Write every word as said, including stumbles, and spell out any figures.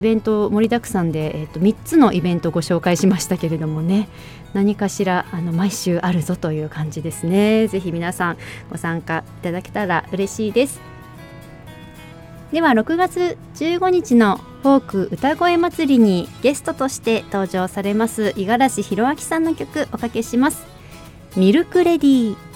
イベント盛りだくさんで、えー、とみっつのイベントをご紹介しましたけれどもね、何かしらあの毎週あるぞという感じですね。ぜひ皆さんご参加いただけたら嬉しいです。ではろくがつじゅうごにちのフォーク歌声祭りにゲストとして登場されます五十嵐弘明さんの曲おかけします。ミルクレディー。